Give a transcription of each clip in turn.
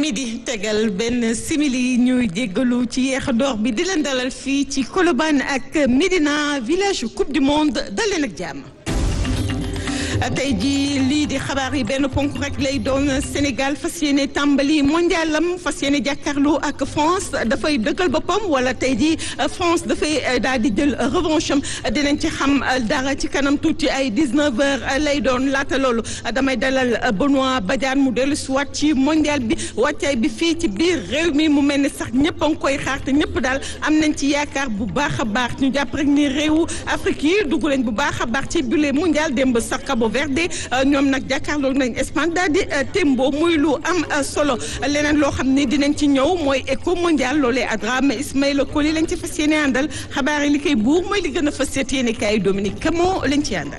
midi tegal benn simili ñuy jéggalu ci yeex door bi di leen dalal fii ci Colobane ak Médina village coupe du monde dal leen ak jàmm. tey jii lii di xabaar yi benn ponk rek lay doon Sénégal fas yéene tàmbali mondialam fas yéene jàkkaarloo ak France dafay dëggal boppam wala tey jii France dafay daal di jël revanche am dinañ ci xam dara ci kanam tuuti ay 19h lay doon laata loolu damay dalal Benoît Badiane mu dellu si waat ci mondial bi wàccaay bi fii ci biir réew mi mu mel ne sax ñëpp a ngi koy xaar te ñëpp daal am nañ ci yaakaar bu baax a baax ñu jàpp rek ni réewu Afrique yi dugg nañ bu baax a baax ci bile mondial démb sax Cabo Verde ñoom nag jàkkaarloo nañ Espagne daal di tembo muy lu am solo leneen loo xam ne dinañ ci ñëw mooy éco mondial loolee Adrame Ismaïla Koli lañ ci fas yéene àndal xabaar yi li koy buur mooy li gën a fas yéene kaay Dominique Camo lañ ci àndal.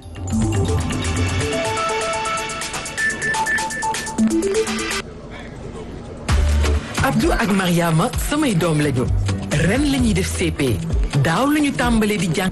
Abdou ak Mariama samay doom lañu ren lañuy def CP daaw lañu tàmbalee di jàng.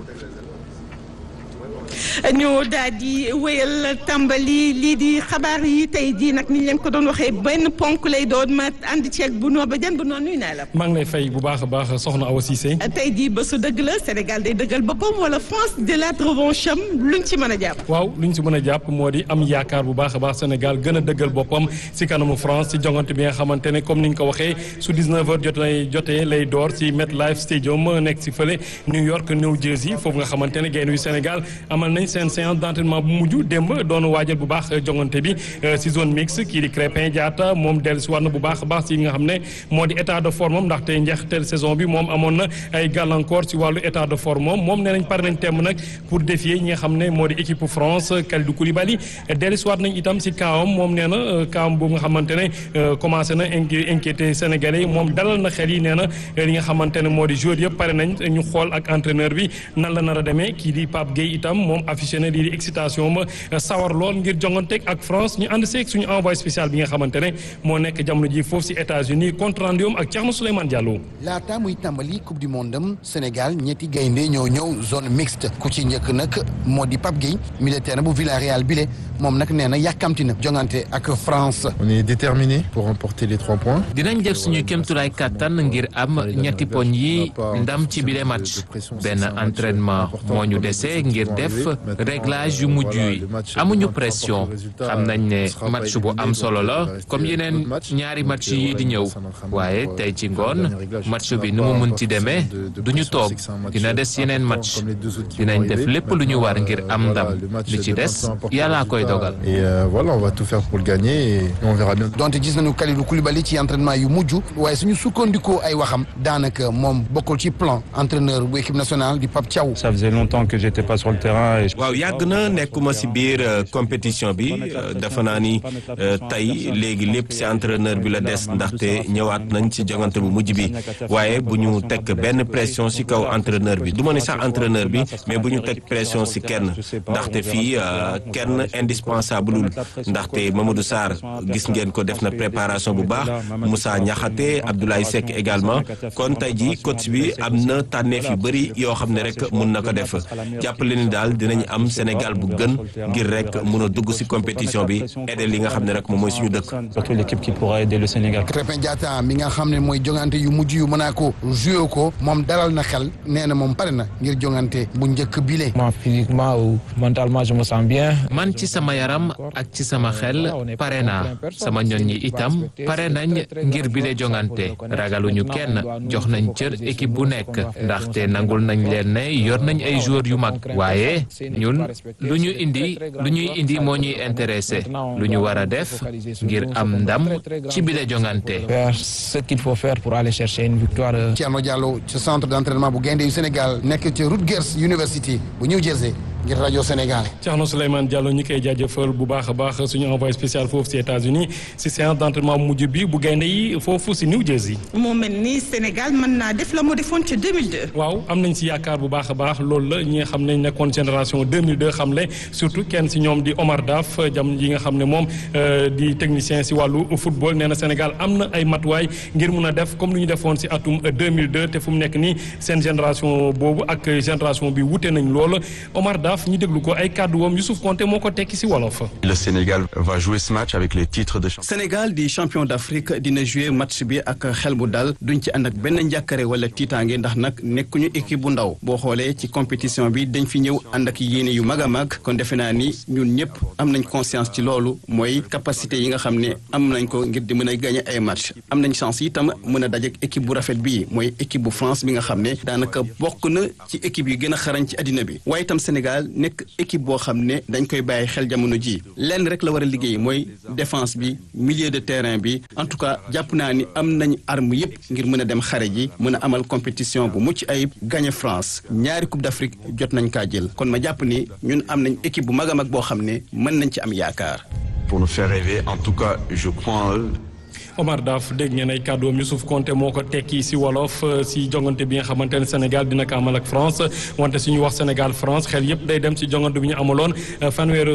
ñu daal di wéyal tàmbali lii di xabaar yi tey jii nag ni ñu leen ko doon waxee benn ponk lay doon ma ànd ceeg Benoît Badiane Benoît nuyu naa la. maa ngi lay fay bu baax a baax soxna Awa Cissé. tey jii ba su dëgg la Sénégal day dëggal boppam wala France jëlaat revanche am luñ ci mën a jàpp. waaw luñ ci mën a jàpp moo di am yaakaar bu baax a baax Sénégal gën a dëggal boppam si kanamu France si jongante bi nga xamante ne comme ni ñu ko waxee su 19h jotee lay door si MetLife Stadium nekk si fële New York New Jersey foofu nga xamante ne gaynde yu Sénégal amal nañ seen séance d'entraînement bu mujj démb doon waajal bu baax jongante bi si zone mixte kii di Krépin Diatta moom dellu si war na bu baax a baax si nga xam ne moo di état de forme am ndaxte njeexteel saison bi moom amoon na ay gàllankoor si wàllu état de forme am moom nee nañ pare nañ temm nag pour défier ñi nga xam ne moo di équipe France Kalidou Koulibaly dellu si waat nañ itam si kaawam moom nee na kaawam boobu nga xamante ne commencé na inquiété Sénégalais yi moom dalal na xel yi nee na li nga xamante ne moo di joueur yëpp pare nañ ñu xool ak entraîneur bi nan la nar a demee kii di Pape Gueye itam moom affiché na lii di excitation ma sawar lool ngir jonganteeg ak France ñu ànd seeg suñu envoyé spécial bi nga xamante ne moo nekk jamono ji foofu si États-Unis compte rendu ak Thierno Souleymane Diallo. laata muy tàmbali coupe du monde am Sénégal ñetti gaynde ñoo ñëw zone mixte ku ci njëkk nag moo di Pape Gueye militaire bu Villarreal bile moom nag nee na yàkkamti na jongante ak France. on est déterminé pour remporter les 3 points. dinañ def suñu kéemtulaay kàttan ngir am ñetti poñ yi ndam ci bile match benn entraînement moo ñu dese ngir def réglage yu mujj yi amuñu pression xam nañ ne match bu am solo la comme yeneen ñaari match yi di ñëw waaye tey ci ngoon match bi nu mu mën ci demee duñu toog dina des yeneen match dinañ def lépp lu ñu war ngir am ndam li ci des yàllaa koy dogal. et voilà on va tout faire pour le gagner et on verra bien. donte gis nañu Kalidou Koulibaly ci entraînement yu mujj waaye suñu sukkandikoo ay waxam daanaka moom bokkul ci plan entraîneur bu équipe nationale di Pape Thiaw. ça faisait longtemps que j'étais pas sur le terrain. waaw yàgg na nekkuma ci biir compétition bi dafa naa ni tey léegi lépp ci entraîneur bi la des ndaxte ñëwaat nañ ci jongante bu mujj bi waaye bu ñu teg benn pression ci kaw entraîneur bi du ma ne sax entraîneur bi mais bu ñu teg pression ci kenn ndaxte fii kenn indispensable ndaxte Mamadou Sarr gis ngeen ko def na préparation bu baax Moussa Niakhaté Abdoulaye Seck également kon tey ji coach bi am na tànneef yu bëri yoo xam ne rek mun na ko def jàppale ni daal dinañ am Sénégal bu gën ngir rek mun a dugg ci compétition bi aider li nga xam ne rek moom mooy suñu dëkk. surtout l'équipe qui pourra aider le Sénégal. Krépin Diatta mi nga xam ne mooy jongante yu mujj yu Monaco joué ko moom dalal na xel nee na moom pare na ngir jongante bu njëkk bile. physiquement ou mentalement je me sens bien. man ci sama yaram ak ci sama xel pare naa sama ñoñ yi itam pare nañ ngir bile jongante ragaluñu kenn jox nañ cër équipe bu nekk ndaxte nangul nañ leen ne yor nañ ay joueurs yu mag waaye ñun lu ñuy indi moo ñuy intéressé lu ñu war a def ngir am ndam ci bile jongante. faire ce qu'il faut faire pour aller chercher une victoire. Thierno Diallo ci centre d'entraînement bu gaynde yu Sénégal nekk ci Rutgers University bu New Jersey ngir rajo Sénégal. Thierno Souleymane Diallo ñi koy jaajëfal bu baax a baax suñu envoyé spécial foofu si États-Unis si séance d'entraînement mujj bi bu gaynde yi foofu si New Jersey. moo mel ni Sénégal mën naa def la moo defoon ci 2002. waaw am nañ si yaakaar bu baax a baax loolu la ñi nga xam ne nekkoon génération 2002 xam le surtout kenn si ñoom di Omar Daf jam yi nga xam ne moom di technicien si wàllu football nee na Sénégal am na ay matuwaay ngir mun a def comme lu ñu defoon si atum 2002 te fu mu nekk nii seen génération boobu ak génération bi wute nañ lool Omar Daf ñu déglu ko ay kàddu woom Youssouf Konté moo ko tekki ci wolof. Le Sénégal va jouer ce match avec les titres de Sénégal di champion d'Afrique dina jouer match bi ak xel bu dal duñ ci ànd ak benn njàkkare wala tiitaange ndax nag nekkuñu équipe bu ndaw boo xoolee ci compétition bi dañ fi ñëw ànd ak yéene yu mag a mag kon defe naa ni ñun ñëpp am nañ conscience ci loolu mooy capacité yi nga xam ne am nañ ko ngir di mën a gagner ay match am nañ chance itam mën a dajeek équipe bu rafet bii mooy équipe bu France bi nga xam ne daanaka bokk na ci équipe yi gën a xarañ ci àddina bi waaye itam Sénégal nekk équipe boo xam ne dañ koy bàyyi xel jamono ji lenn rek la war a liggéey mooy défense bi milieu de terrain bi en tout cas jàpp naa ni am nañ arme yëpp ngir mën a dem xare ji mën a amal compétition bu mucc ayib gagner France ñaari coupe d'Afrique jot nañ kaa jël kon ma jàpp ni ñun am nañ équipe bu mag a mag boo xam ne mën nañ ci am yaakaar. Pour nous faire rêver, en tout cas je crois en eux. Omar Daf dégg ngeen ay kàddoom Youssouf Konté moo ko tekki ci wolof ci jongante bi nga xamante ne Sénégal dina ko amal ak France wante suñu wax Sénégal France xel yëpp day dem ci jongante bi ñu amaloon fanweer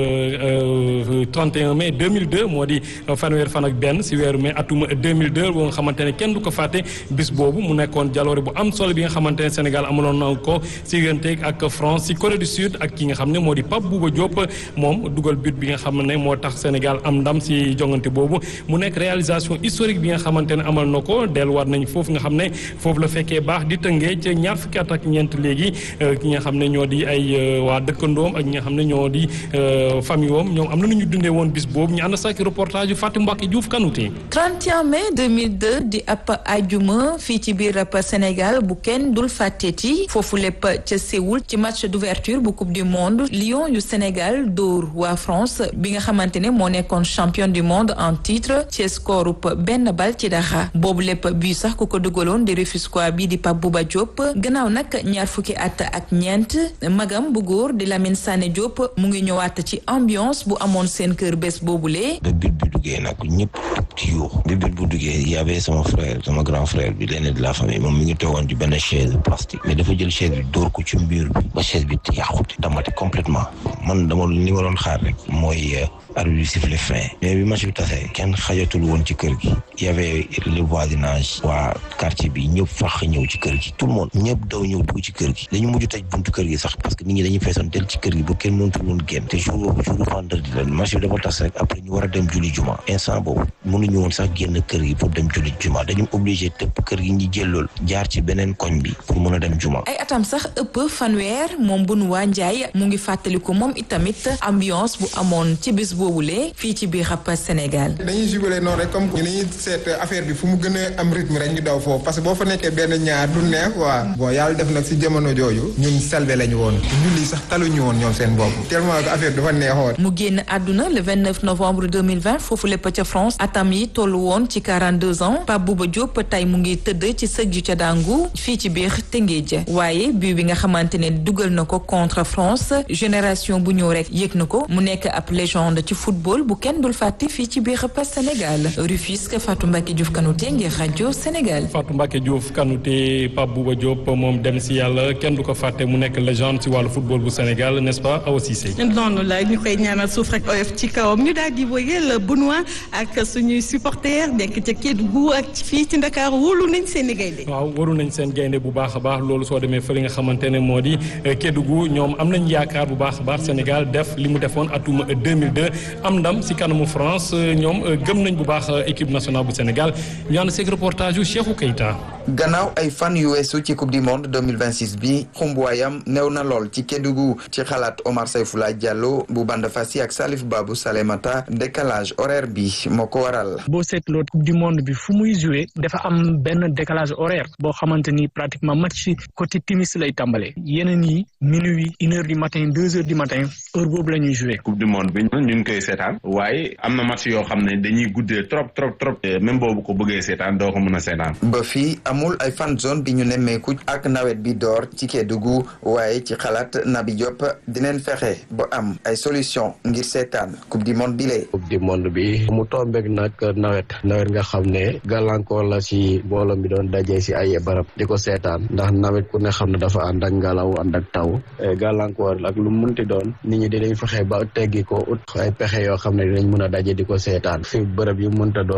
31 mai 2002 moo di fanweer fan ak benn ci weeru mai atum 2002 boo nga xamante ne kenn du ko fàtte bis boobu mu nekkoon jaloore bu am solo bi nga xamante ne Sénégal amaloon na ko ci diggante ak France ci Corée du Sud ak ki nga xam ne moo di Pape Bouba Diop moom dugal but bi nga xam ne moo tax Sénégal am ndam ci jongante boobu mu nekk réalisation historique bi nga xamante ne amal na ko delluwaat nañ foofu nga xam ne foofu la fekkee baax di tëngee ca ñaar fukki at ak ñeent léegi ki nga xam ne ñoo di ay waa dëkkandoom ak ñi nga xam ne ñoo di famille woom ñoom am na nu ñu dundee woon bis boobu ñu ànd sax reportage yu Fatou Mbacké Diouf Kanouté. 31 mai 2002 di ab ajuma fii ci biir Sénégal bu kenn dul fàtteeti foofu lépp ca Séoul ci match d'ouverture bu coupe du monde Lions yu Sénégal dóor waa France bi nga xamante ne moo nekkoon champion du monde en titre ci score benn bal ci dara boobu lépp bii sax ku ko dugaloon di Rufisquois bi di Pape Bouba Diop gannaaw nag ñaar fukki at ak ñeent magam bu góor di Lamine Sané Diop mu ngi ñëwaat ci ambiance bu amoon seen kër bés boobule. ba bit bu duggee nag ñëpp ci yuux bi bit bu duggee y avait sama frère sama grand frère bi l'aîné de la famille moom mi ngi toogoon ci benn chaise plastique mais dafa jël chaise bi dóor ko ci mur bi ba chaise bi yàqute damate complètement man dama li ma doon xaar rek mooy arbitre bi siffle fin mais bi match bi tasee kenn xajatul woon ci kër gi y avait le voisinage waa quartier bi ñëpp fax ñëw ci kër gi tout le monde ñëpp daw ñëw dugg ci kër gi dañu mujj tëj buntu kër gi sax parce que nit ñi dañuy feesoon del ci kër gi ba kenn mënatul woon génn te jour boobu jour vendredi la match bi dafa tas rek après ñu war a dem julli juma instant boobu mënuñu woon sax génn kër gi pour dem julli juma dañu obligé tëpp kër gi ñi jëllool jaar ci beneen koñ bi pour mën a dem juma. ay atam sax ëpp fanweer moom Benoît Ndiaye mu ngi fàttaliku moom itamit ambiance bu amoon ci bis boobule fii ci biir Sénégal. dañuy jubalee noonu rek comme ñu dañuy seet affaire bi fu mu gën a am rythme rek ñu daw foofu parce que boo fa nekkee benn ñaar du neex quoi. bon yàlla def nag si jamono jooju ñun selbe lañu woon julli sax taluñu woon ñoom seen bopp tellement que affaire bi dafa neexoon. mu génn àdduna le 29 novembre 2020 foofu lépp ca France atam yi tollu woon ci 42 ans Pape Bouba Diop tey mu ngi tëdd ci sëg yu ca dàngu fii ci biir Tëngéej waaye bii bi nga xamante ne dugal na ko contre France génération bu ñëw rek yëg na ko mu nekk ab légende ci football bu kenn dul fàtte fii ci biir Sénégal Rufisque Fatou Mbacké Diouf Kanouté ngir rajo Sénégal. Fatou Mbacké Diouf Kanouté Pape Bouba Diop moom dem si yàlla kenn du ko fàtte mu nekk légende si wàllu football bu Sénégal n'est-ce pas Awa Cissé. noonu la ñu koy ñaanal suuf rek oyof ci kawam ñu daal di wëyal Benoît ak suñuy supporters nekk ca Kédougou ak fii ci Dakar wóolu nañ seen i gaynde. waaw wóolu nañ seen gaynde bu baax a baax loolu soo demee fële nga xamante ne moo di Kédougou ñoom am nañ yaakaar bu baax a baax Sénégal def li mu defoon atum 2002 am ndam si kanamu France ñoom gëm nañ bu baax équipe nationale bu Sénégal ñu ànd seeg reportage yu Cheikhou Keita. gannaaw ay fan yu weesu ci coupe du monde 2026 bi xumbuwaayam néew na lool ci Kédougou ci xalaat Omar Sayfoula Diallo bu Banda Fassi ak Salif Babou Salemata décalage horaire bi moo ko waral. boo seetloo coupe du monde bi fu muy joué dafa am benn décalage horaire boo xamante ni pratiquement match côté timis lay tàmbalee yeneen yi minuit 1h du matin 2h du matin heure boobu la ñuy joué. coupe du monde bi ñu ngi koy seetaan waaye am na match yoo xam ne dañuy guddee trop même boobu ko bëggee seetaan doo ko mën a seetaan. ba fii amul ay fan zone bi ñu nemmeeku ak nawet bi door ci Kédougou waaye ci xalaat Nabi Diop dinañ fexe ba am ay solution ngir seetaan coupe du monde bi lee. coupe du monde bi mu tombeek nag nawet nga xam ne gàllankoor la ci mbooloo mi doon dajee ci ay barab di ko seetaan ndax nawet ku ne xam ne dafa ànd ak ngelaw ànd ak taw gàllankoor ak lu munti doon nit ñi dinañ fexe ba teggi ko ut ay pexe yoo xam ne dinañ mën a daje di ko seetaan fi bërëb yu mënta doon mooy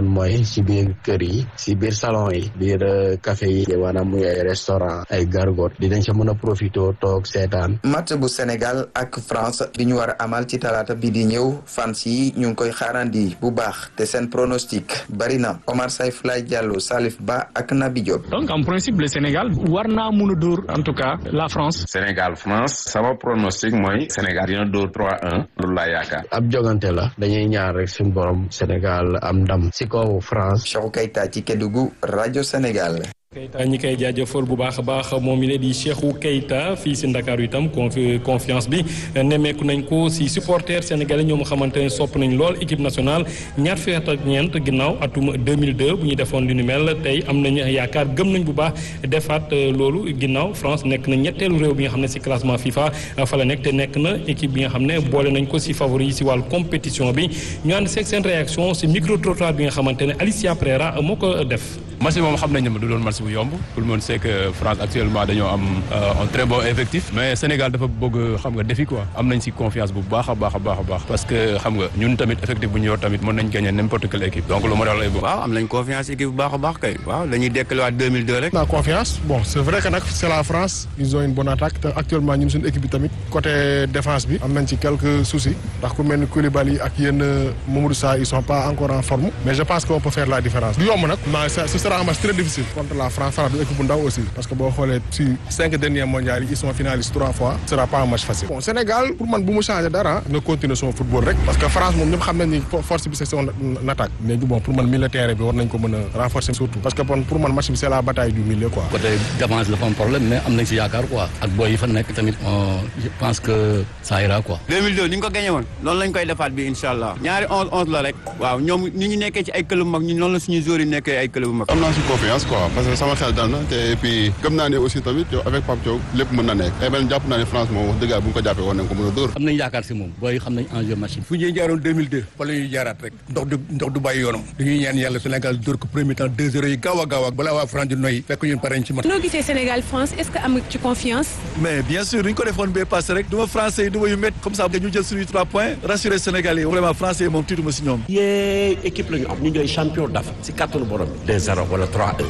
ci biir kër yi ci biir salon yi biir café yi maanaam muy ay restaurant ay gargote dinañ sa mën a profité toog seetaan. match bu Sénégal ak France bi ñu war a amal ci talaata bi di ñëw fans yi ñu ngi koy xaarandi bu baax te seen pronostic bari na Omar Sayfulay Diallo Salif Ba ak Nabi Diop. donc en principe le Sénégal war naa mun a dóor en tout cas la France. Sénégal France sama pronostic mooy Sénégal dina dóor 3-1 loolu laa yaakaar. ab jogante la dañuy ñaar rek suñu borom Sénégal am ndam ci kaw France. Cheikhou Keita ci Kédougou rajo Sénégal. Keita ñi koy jaajëfal bu baax a baax moom mi la di Cheikhou Keita fii si Ndakaaru itam confiance bi nemmeeku nañ ko si supporters sénégalais ñoom xamante ne sopp nañ lool équipe nationale ñaar fukki at ak ñeent ginnaaw atum 2002 bu ñu defoon li nu mel tey am nañ yaakaar gëm nañ bu baax defaat loolu ginnaaw France nekk na ñetteelu réew bi nga xam ne si classement FIFA fa la nekk te nekk na équipe bi nga xam ne boole nañ ko si favori yi si wàllu compétition bi ñu ànd seeg seen réaction si micro trottoir bi nga xamante ne Alicia Pereira moo ko def. match bi moom xam nañ ne du doon match bu yomb tout le monde sait que France actuellement dañoo am un très bon effectif mais Sénégal dafa bëgg xam nga défi quoi am nañ si confiance bu baax a baax a baax a baax parce que xam nga ñun tamit effectif bu ñu yor tamit mën nañ gagner n'importe quelle équipe donc le modèle lay bon. waaw am nañ confiance équipe bu baax a baax kay waaw dañuy dekkaliwaat 2002 rek. on a confiance bon c'est vrai que nag c'est la France ils ont une bonne attaque te actuellement ñun suñu équipe bi tamit côté défense bi am nañ ci quelques soucis ndax ku mel ni Koulibaly ak yenn Mamadou Sarr ils sont pas encore en forme mais je pense qu'on peut faire la différence du yomb nag ce sera un match très difficile contre la France du équipe bu ndaw aussi parce que boo xoolee si 5 derniers mondiaux yi ils sont finalistes 3 fois ce sera pas un match facile. bon Sénégal pour man bu mu changer dara na continuer son football rek parce que France moom ñëpp xam nañ ni force bi c'est son attaque léegi bon pour man militaire bi war nañ ko mën a renforcer surtout parce que pour man match bi c'est la bataille du milieu quoi. côté défense dafa am problème mais am nañ si yaakaar quoi ak boy yi fa nekk tamit je pense que ça ira quoi. 2002 ni ñu ko gagné woon loolu lañ koy defaat bi incha allah ñaari 11-11 la rek waaw ñoom ni ñu nekkee ci ay club mag ñun noonu la suñu joueurs yi nekkee ay club mag. am naa si confiance quoi parce que sama xel dal na te et puis gëm naa ne aussi tamit yow avec Pape Thiaw lépp mën na nekk et ben jàpp naa ne France moom wax dëgg yàlla bu ñu ko jàppee woon nañ ko mën a dóor. am nañ yaakaar si moom booy xam nañ enjeu match. fu ñuy jaaroon 2002 fa la ñuy jaaraat rek ndox du bàyyi yoonam dañuy ñaan yàlla Sénégal dóor ko premier temps 2-0 yi gaaw a gaaw ak balaa waa France di noyyi fekk ñun pare ci match. noo gisee Sénégal France est-ce que am ci confiance. mais bien sûr ñu ko defoon bee passé rek duma français yi duma yu métti comme ça ñu jël suñuy 3 points rassurer Sénégalais vraiment français yi moom tiituma si ñoom. yee équipe la ñu am ñu ñooy champion d'Afrique si kàttanu borom bi 2-0 wala 3-1.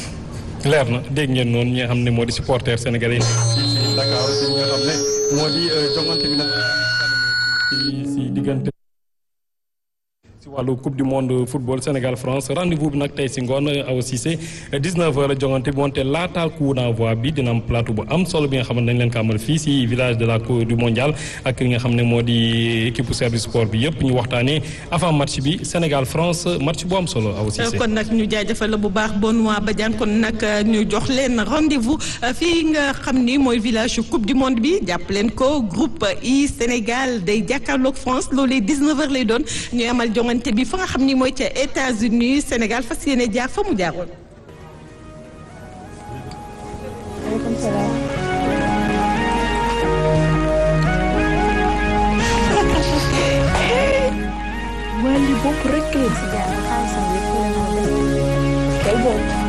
leer na dégg ngeen noonu ñi nga xam ne moo di supporter sénégalais yi Dakar ñi nga xam ne moo di jongante bi nag si diggante si wàllu coupe du monde football Sénégal France rendez-vous bi nag tey si ngoon Awa Cissé 19h la jongante bi wante laata coup d'envoi bi dina am plateau bu am solo bi nga xam ne dañ leen ko amal fii si village de la Coupe du mondial ak li nga xam ne moo di équipe service sport bi yëpp ñu waxtaanee avant match bi Sénégal France match bu am solo Awa Cissé. kon nag ñu jaajëfal la bu baax Benoît Badiane kon nag ñu jox leen rendez-vous fii nga xam ni mooy village coupe du monde bi jàpp leen ko groupe I Sénégal day jàkkaarloog France loolee 19h lay doon ñuy amal jongante bi fa nga xam ni mooy ca États-Unis Sénégal fas yéene jaar fa mu jaaroon. Waaleykum salaam. Wali bokk rek la si jaar xaalisam yëpp la ko def kay boobu.